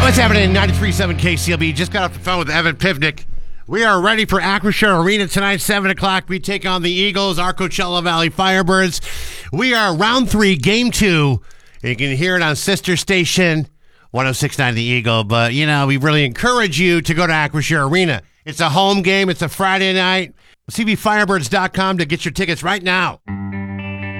What's happening in 93.7 KCLB? Just got off the phone with Evan Pivnik. We are ready for Acrisure Arena tonight, 7 o'clock. We take on the Eagles, our Coachella Valley Firebirds. We are round 3, game 2. You can hear it on sister station 106.9 The Eagle. But, we really encourage you to go to Acrisure Arena. It's a home game. It's a Friday night. CVFirebirds.com to get your tickets right now.